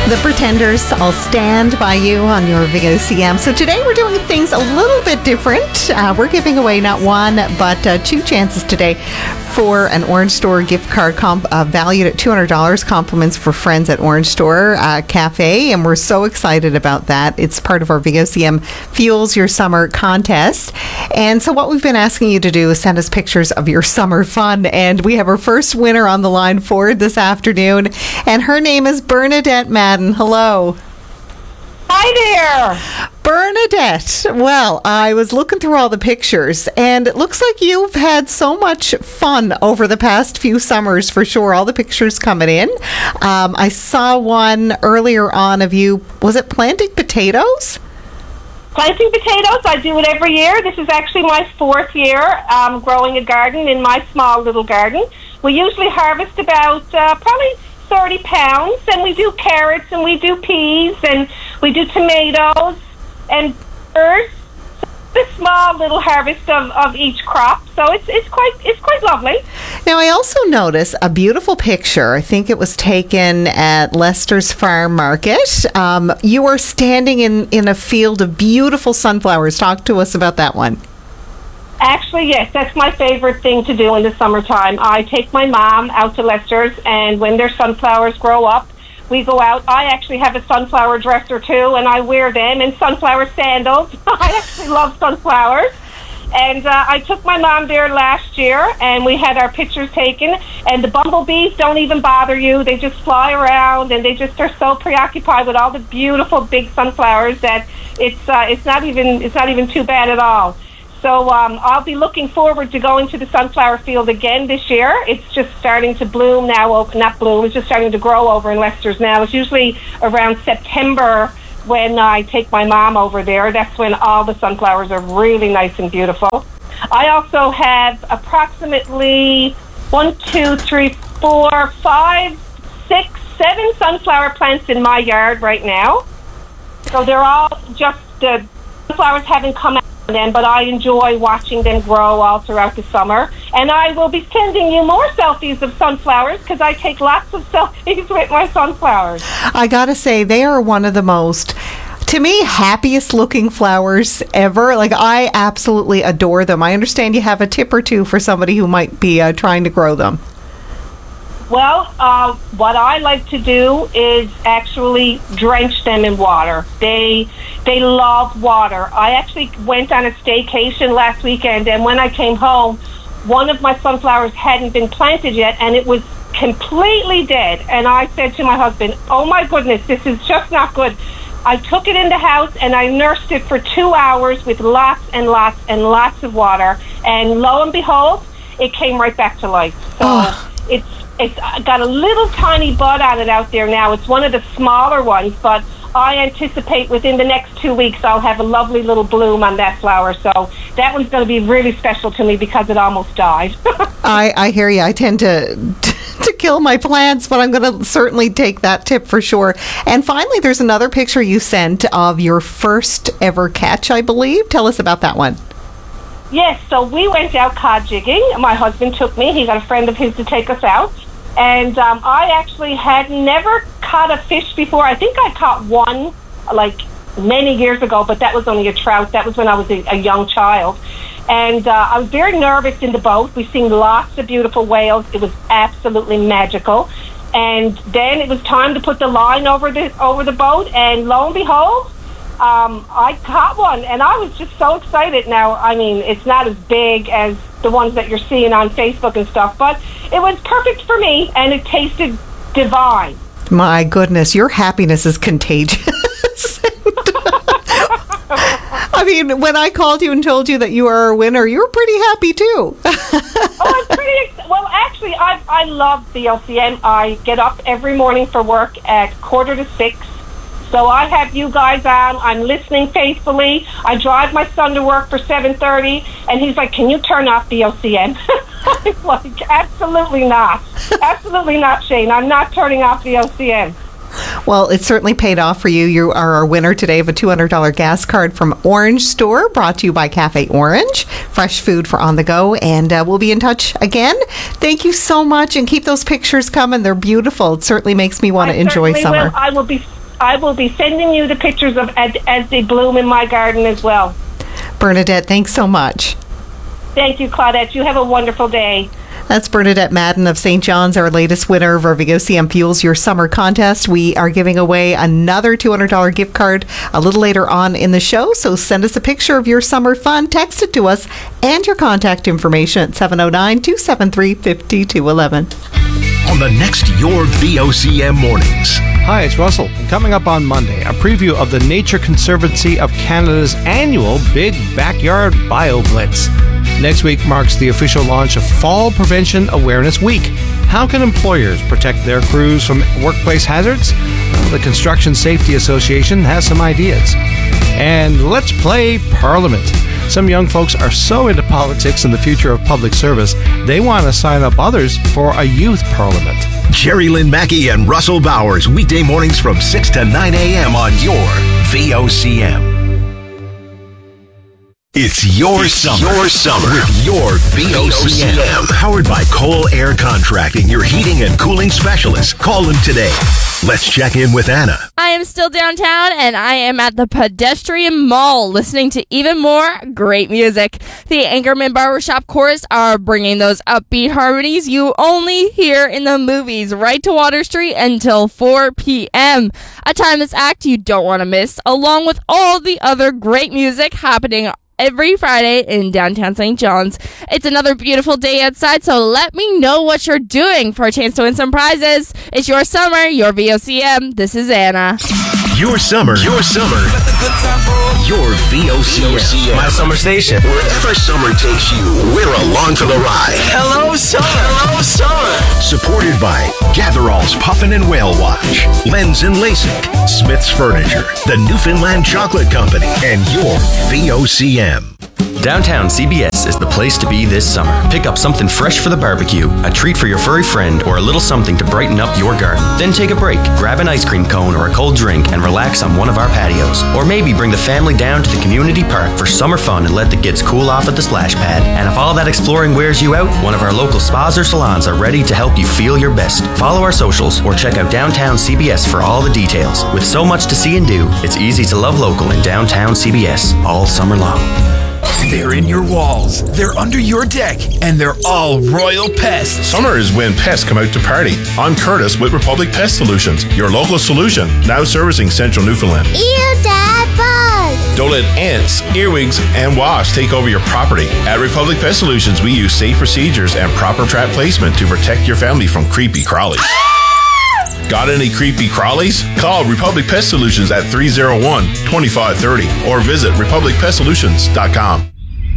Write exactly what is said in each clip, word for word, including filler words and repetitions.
The Pretenders, I'll stand by you on your V O C M. So today we're doing things a little bit different. Uh, we're giving away not one, but uh, two chances today for an Orange Store gift card comp, uh, valued at two hundred dollars. Compliments for friends at Orange Store uh, Cafe, and we're so excited about that. It's part of our V O C M Fuels Your Summer contest. And so what we've been asking you to do is send us pictures of your summer fun, and we have our first winner on the line for this afternoon, and her name is Bernadette Madden. Hello. Hi there. Bernadette, well, I was looking through all the pictures, and it looks like you've had so much fun over the past few summers, for sure. All the pictures coming in. Um, I saw one earlier on of you, was it planting potatoes? Planting potatoes, I do it every year. This is actually my fourth year um, growing a garden in my small little garden. We usually harvest about uh, probably thirty pounds, and we do carrots, and we do peas, and we do tomatoes, and peppers. A small little harvest of, of each crop, so it's it's quite it's quite lovely. Now, I also noticed a beautiful picture. I think it was taken at Leicester's Farm Market. Um, you are standing in, in a field of beautiful sunflowers. Talk to us about that one. Actually, yes, that's my favorite thing to do in the summertime. I take my mom out to Leicester's, and when their sunflowers grow up, we go out. I actually have a sunflower dresser too, and I wear them, and sunflower sandals. I actually love sunflowers. And uh, I took my mom there last year, and we had our pictures taken, and the bumblebees don't even bother you. They just fly around, and they just are so preoccupied with all the beautiful big sunflowers that it's uh, it's not even it's not even too bad at all. So um, I'll be looking forward to going to the sunflower field again this year. It's just starting to bloom now. Oh, not bloom, it's just starting to grow over in Leicester's now. It's usually around September when I take my mom over there. That's when all the sunflowers are really nice and beautiful. I also have approximately one, two, three, four, five, six, seven sunflower plants in my yard right now. So they're all just, the sunflowers haven't come out them, but I enjoy watching them grow all throughout the summer. And I will be sending you more selfies of sunflowers because I take lots of selfies with my sunflowers. I gotta say, they are one of the most, to me, happiest looking flowers ever. Like, I absolutely adore them. I understand you have a tip or two for somebody who might be uh, trying to grow them. Well, uh, what I like to do is actually drench them in water. They they love water. I actually went on a staycation last weekend, and when I came home, one of my sunflowers hadn't been planted yet, and it was completely dead. And I said to my husband, oh my goodness, this is just not good. I took it in the house, and I nursed it for two hours with lots and lots and lots of water, and lo and behold, it came right back to life. So oh. it's It's got a little tiny bud on it out there now. It's one of the smaller ones, but I anticipate within the next two weeks I'll have a lovely little bloom on that flower. So that one's going to be really special to me because it almost died. I, I hear you. I tend to to kill my plants, but I'm going to certainly take that tip for sure. And finally, there's another picture you sent of your first ever catch, I believe. Tell us about that one. Yes, so we went out cod jigging. My husband took me. He got a friend of his to take us out. And um, I actually had never caught a fish before. I think I caught one, like, many years ago, but that was only a trout. That was when I was a, a young child. And uh, I was very nervous in the boat. We've seen lots of beautiful whales. It was absolutely magical. And then it was time to put the line over the over the boat, and lo and behold, Um, I caught one, and I was just so excited. Now, I mean, it's not as big as the ones that you're seeing on Facebook and stuff, but it was perfect for me, and it tasted divine. My goodness, your happiness is contagious. I mean, when I called you and told you that you are a winner, you were pretty happy, too. Oh, I'm pretty ex- Well, actually, I, I love the L C M. I get up every morning for work at quarter to six. So I have you guys on. I'm listening faithfully. I drive my son to work for seven thirty, and he's like, can you turn off the L C M? I'm like, absolutely not. Absolutely not, Shane. I'm not turning off the L C M. Well, it certainly paid off for you. You are our winner today of a two hundred dollars gas card from Orange Store, brought to you by Cafe Orange. Fresh food for on the go, and uh, we'll be in touch again. Thank you so much, and keep those pictures coming. They're beautiful. It certainly makes me want to enjoy summer. Will. I will be I will be sending you the pictures of as, as they bloom in my garden as well. Bernadette, thanks so much. Thank you, Claudette. You have a wonderful day. That's Bernadette Madden of Saint John's, our latest winner of our V O C M Fuels Your Summer contest. We are giving away another two hundred dollars gift card a little later on in the show, so send us a picture of your summer fun, text it to us, and your contact information at seven oh nine, two seven three, five two one one. On the next Your V O C M Mornings. Hi, it's Russell. And coming up on Monday, a preview of the Nature Conservancy of Canada's annual Big Backyard Bio Blitz. Next week marks the official launch of Fall Prevention Awareness Week. How can employers protect their crews from workplace hazards? Well, the Construction Safety Association has some ideas. And let's play Parliament. Some young folks are so into politics and the future of public service, they want to sign up others for a youth parliament. Jerry Lynn Mackey and Russell Bowers, weekday mornings from six to nine a.m. on your V O C M. It's your it's summer. Your summer with your V O C M. Powered by Cole Air Contracting, your heating and cooling specialist. Call them today. Let's check in with Anna. I am still downtown, and I am at the Pedestrian Mall listening to even more great music. The Anchorman Barbershop Chorus are bringing those upbeat harmonies you only hear in the movies right to Water Street until four p.m. A timeless act you don't want to miss, along with all the other great music happening every Friday in downtown Saint John's. It's another beautiful day outside, so let me know what you're doing for a chance to win some prizes. It's your summer, your V O C M. This is Anna. Your summer, your summer, your V O C M. My summer station. Wherever summer takes you, we're along for the ride. Hello, summer. Hello, summer. Supported by Gatherall's Puffin and Whale Watch, Lens and LASIK, Smith's Furniture, the Newfoundland Chocolate Company, and your V O C M. Downtown C B S is the place to be this summer. Pick up something fresh for the barbecue, a treat for your furry friend, or a little something to brighten up your garden. Then take a break, grab an ice cream cone or a cold drink, and relax on one of our patios. Or maybe bring the family down to the community park for summer fun and let the kids cool off at the splash pad. And if all that exploring wears you out, one of our local spas or salons are ready to help you feel your best. Follow our socials or check out Downtown C B S for all the details. With so much to see and do, it's easy to love local in Downtown C B S all summer long. They're in your walls, they're under your deck, and they're all Royal Pests. Summer is when pests come out to party. I'm Curtis with Republic Pest Solutions, your local solution, now servicing Central Newfoundland. Ew, Dad, bug! Don't let ants, earwigs, and wasps take over your property. At Republic Pest Solutions, we use safe procedures and proper trap placement to protect your family from creepy crawlies. Got any creepy crawlies? Call Republic Pest Solutions at three oh one, two five three oh or visit republic pest solutions dot com.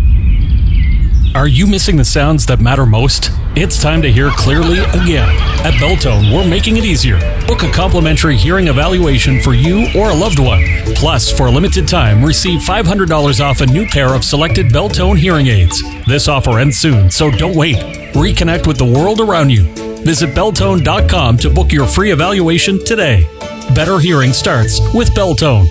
Are you missing the sounds that matter most? It's time to hear clearly again. At Beltone, we're making it easier. Book a complimentary hearing evaluation for you or a loved one. Plus, for a limited time, receive five hundred dollars off a new pair of selected Beltone hearing aids. This offer ends soon, so don't wait. Reconnect with the world around you. Visit Beltone dot com to book your free evaluation today. Better hearing starts with Beltone.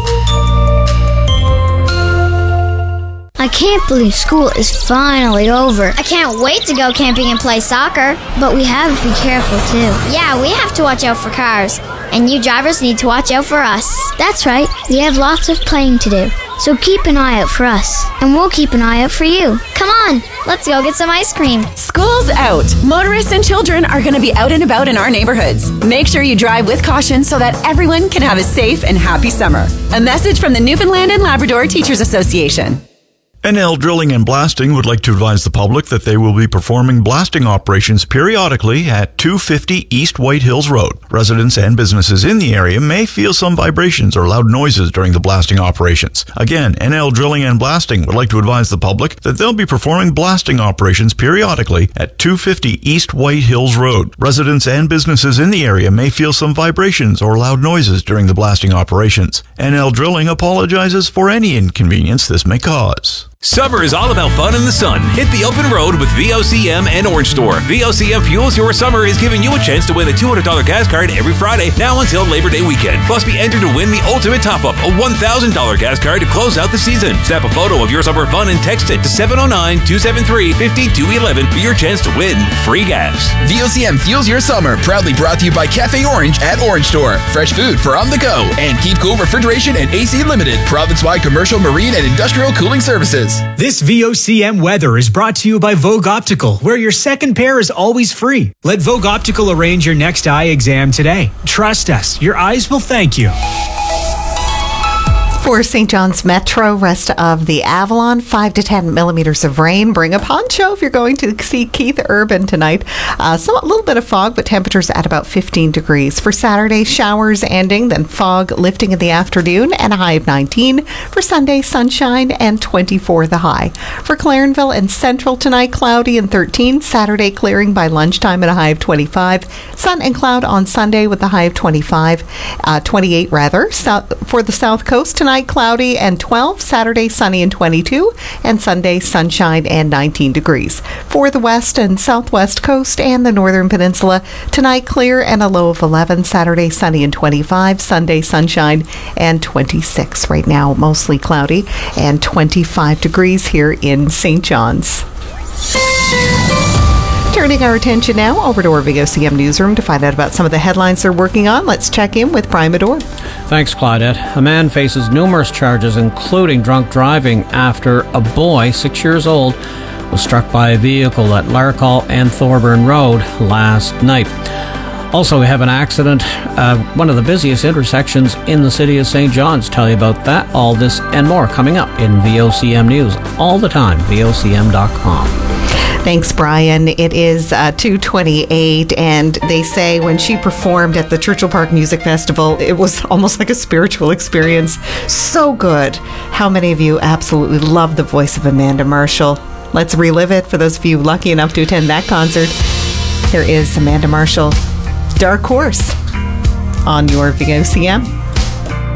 I can't believe school is finally over. I can't wait to go camping and play soccer. But we have to be careful too. Yeah, we have to watch out for cars. And you drivers need to watch out for us. That's right. We have lots of playing to do. So keep an eye out for us. And we'll keep an eye out for you. Come on, let's go get some ice cream. School's out. Motorists and children are going to be out and about in our neighborhoods. Make sure you drive with caution so that everyone can have a safe and happy summer. A message from the Newfoundland and Labrador Teachers Association. N L Drilling and Blasting would like to advise the public that they will be performing blasting operations periodically at two fifty East White Hills Road. Residents and businesses in the area may feel some vibrations or loud noises during the blasting operations. Again, N L Drilling and Blasting would like to advise the public that they'll be performing blasting operations periodically at two fifty East White Hills Road. Residents and businesses in the area may feel some vibrations or loud noises during the blasting operations. N L Drilling apologizes for any inconvenience this may cause. Summer is all about fun in the sun. Hit the open road with V O C M and Orange Store. V O C M Fuels Your Summer is giving you a chance to win a two hundred dollars gas card every Friday, now until Labor Day weekend. Plus, be entered to win the ultimate top-up, a one thousand dollars gas card to close out the season. Snap a photo of your summer fun and text it to seven oh nine, two seven three, five two one one for your chance to win free gas. V O C M Fuels Your Summer, proudly brought to you by Cafe Orange at Orange Store. Fresh food for on the go. And Keep Cool Refrigeration and A C Limited, province-wide commercial, marine, and industrial cooling services. This V O C M weather is brought to you by Vogue Optical, where your second pair is always free. Let Vogue Optical arrange your next eye exam today. Trust us, your eyes will thank you. For Saint John's Metro, rest of the Avalon, five to ten millimeters of rain. Bring a poncho if you're going to see Keith Urban tonight. Uh, so a little bit of fog, but temperatures at about fifteen degrees. For Saturday, showers ending, then fog lifting in the afternoon and a high of nineteen. For Sunday, sunshine and twenty-four the high. For Clarenville and Central tonight, cloudy and thirteen. Saturday, clearing by lunchtime at a high of twenty-five. Sun and cloud on Sunday with a high of twenty-five, uh, twenty-eight rather. South, for the South Coast tonight, cloudy and twelve. Saturday, sunny and twenty-two. And Sunday, sunshine and nineteen degrees. For the West and Southwest Coast and the Northern Peninsula, tonight clear and a low of eleven. Saturday, sunny and twenty-five. Sunday, sunshine and twenty-six. Right now, mostly cloudy and twenty-five degrees here in Saint John's. Turning our attention now over to our V O C M newsroom to find out about some of the headlines they're working on. Let's check in with Brian Medor. Thanks, Claudette. A man faces numerous charges, including drunk driving, after a boy, six years old, was struck by a vehicle at Larcall and Thorburn Road last night. Also, we have an accident, uh, one of the busiest intersections in the city of Saint John's. Tell you about that, all this and more coming up in V O C M News all the time, V O C M dot com. Thanks, Brian. It is uh, two twenty-eight, and they say when she performed at the Churchill Park Music Festival, it was almost like a spiritual experience. So good. How many of you absolutely love the voice of Amanda Marshall? Let's relive it for those of you lucky enough to attend that concert. Here is Amanda Marshall, Dark Horse, on your V O C M.